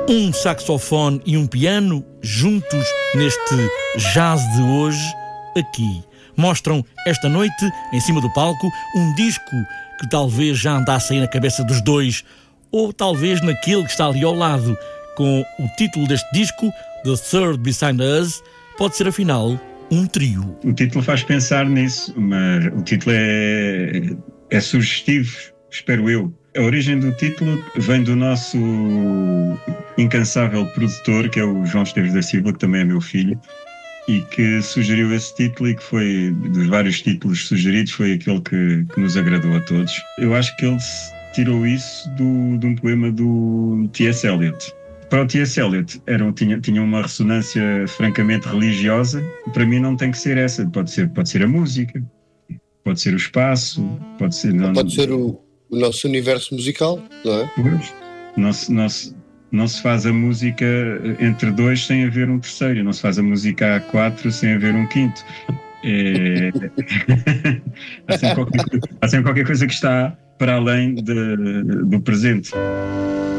Um saxofone e um piano juntos neste jazz de hoje, aqui. Mostram esta noite, em cima do palco, um disco que talvez já andasse aí na cabeça dos dois, ou talvez naquele que está ali ao lado, com o título deste disco, The Third Beside Us, pode ser afinal um trio. O título faz pensar nisso, mas o título é sugestivo, espero eu. A origem do título vem do nosso incansável produtor, que é o João Esteves da Silva, que também é meu filho, e que sugeriu esse título e que foi, dos vários títulos sugeridos, foi aquele que nos agradou a todos. Eu acho que ele tirou isso de um poema do T.S. Eliot. Para o T.S. Eliot tinha uma ressonância francamente religiosa. Para mim não tem que ser essa. Pode ser a música, pode ser o espaço, pode ser o nosso universo musical, não é? Pois. Não se faz a música entre dois sem haver um terceiro. Não se faz a música a quatro sem haver um quinto. Há sempre qualquer coisa que está para além do presente.